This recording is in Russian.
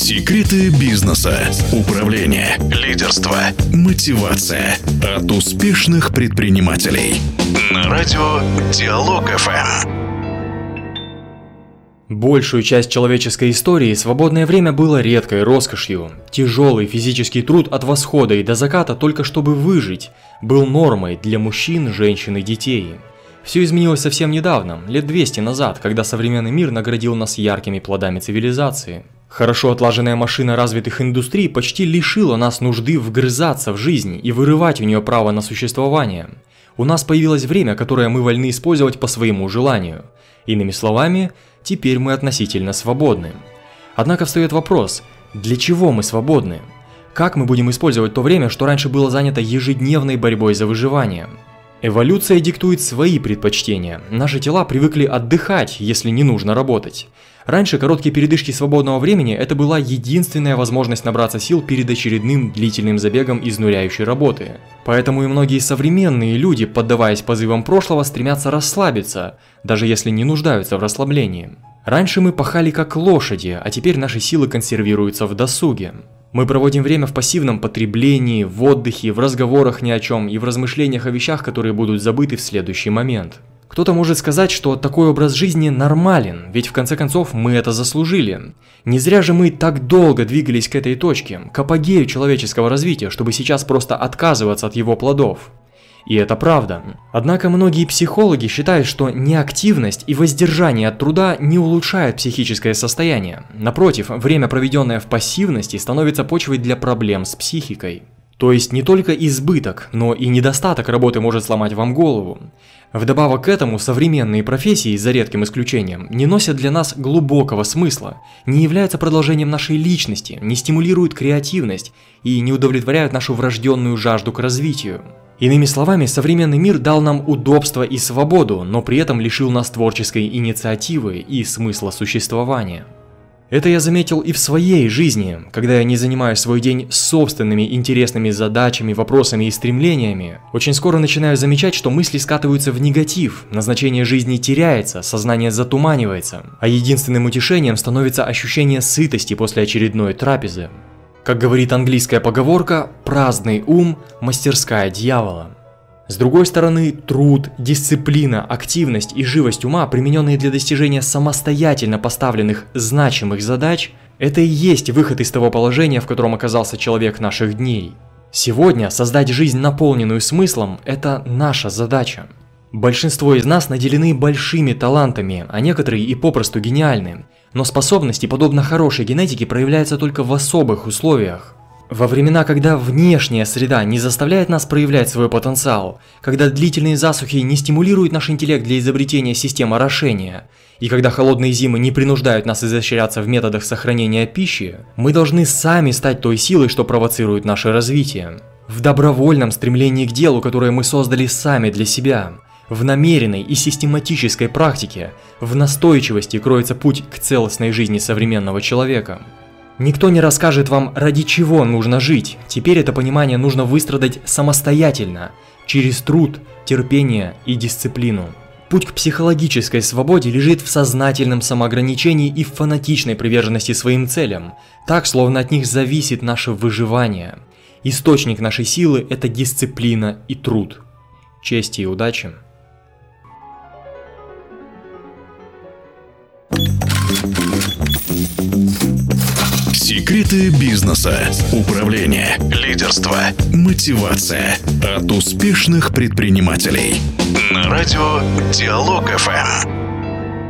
Секреты бизнеса, управления, лидерства, мотивация от успешных предпринимателей. На радио Диалог ФМ. Большую часть человеческой истории свободное время было редкой роскошью. Тяжелый физический труд от восхода и до заката только чтобы выжить был нормой для мужчин, женщин и детей. Все изменилось совсем недавно, лет 200 назад, когда современный мир наградил нас яркими плодами цивилизации. Хорошо отлаженная машина развитых индустрий почти лишила нас нужды вгрызаться в жизнь и вырывать у нее право на существование. У нас появилось время, которое мы вольны использовать по своему желанию. Иными словами, теперь мы относительно свободны. Однако встает вопрос, для чего мы свободны? Как мы будем использовать то время, что раньше было занято ежедневной борьбой за выживание? Эволюция диктует свои предпочтения. Наши тела привыкли отдыхать, если не нужно работать. Раньше короткие передышки свободного времени – это была единственная возможность набраться сил перед очередным длительным забегом изнуряющей работы. Поэтому и многие современные люди, поддаваясь позывам прошлого, стремятся расслабиться, даже если не нуждаются в расслаблении. Раньше мы пахали как лошади, а теперь наши силы консервируются в досуге. Мы проводим время в пассивном потреблении, в отдыхе, в разговорах ни о чем и в размышлениях о вещах, которые будут забыты в следующий момент. Кто-то может сказать, что такой образ жизни нормален, ведь в конце концов мы это заслужили. Не зря же мы так долго двигались к этой точке, к апогею человеческого развития, чтобы сейчас просто отказываться от его плодов. И это правда. Однако многие психологи считают, что неактивность и воздержание от труда не улучшают психическое состояние. Напротив, время, проведенное в пассивности, становится почвой для проблем с психикой. То есть не только избыток, но и недостаток работы может сломать вам голову. Вдобавок к этому, современные профессии, за редким исключением, не носят для нас глубокого смысла, не являются продолжением нашей личности, не стимулируют креативность и не удовлетворяют нашу врожденную жажду к развитию. Иными словами, современный мир дал нам удобство и свободу, но при этом лишил нас творческой инициативы и смысла существования. Это я заметил и в своей жизни, когда я не занимаю свой день собственными интересными задачами, вопросами и стремлениями. Очень скоро начинаю замечать, что мысли скатываются в негатив, назначение жизни теряется, сознание затуманивается, а единственным утешением становится ощущение сытости после очередной трапезы. Как говорит английская поговорка, праздный ум – мастерская дьявола. С другой стороны, труд, дисциплина, активность и живость ума, примененные для достижения самостоятельно поставленных значимых задач, это и есть выход из того положения, в котором оказался человек наших дней. Сегодня создать жизнь, наполненную смыслом – это наша задача. Большинство из нас наделены большими талантами, а некоторые и попросту гениальны. Но способности, подобно хорошей генетике, проявляются только в особых условиях. Во времена, когда внешняя среда не заставляет нас проявлять свой потенциал, когда длительные засухи не стимулируют наш интеллект для изобретения систем орошения, и когда холодные зимы не принуждают нас изощряться в методах сохранения пищи, мы должны сами стать той силой, что провоцирует наше развитие. В добровольном стремлении к делу, которое мы создали сами для себя, в намеренной и систематической практике, в настойчивости кроется путь к целостной жизни современного человека. Никто не расскажет вам, ради чего нужно жить. Теперь это понимание нужно выстрадать самостоятельно, через труд, терпение и дисциплину. Путь к психологической свободе лежит в сознательном самоограничении и в фанатичной приверженности своим целям, так, словно от них зависит наше выживание. Источник нашей силы – это дисциплина и труд. Чести и удачи! Секреты бизнеса, управления, лидерства, мотивация от успешных предпринимателей. На радио Диалог ФМ.